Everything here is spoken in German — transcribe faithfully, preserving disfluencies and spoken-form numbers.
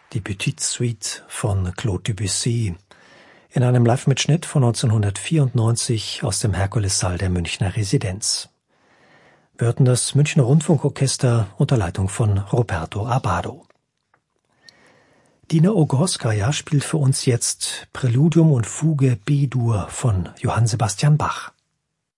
die Petite Suite von Claude Debussy, in einem Live-Mitschnitt von neunzehnhundertvierundneunzig aus dem Herkulessaal der Münchner Residenz. Wir hörten das Münchner Rundfunkorchester unter Leitung von Roberto Abbado. Dina Ogorskaya spielt für uns jetzt Präludium und Fuge B-Dur von Johann Sebastian Bach.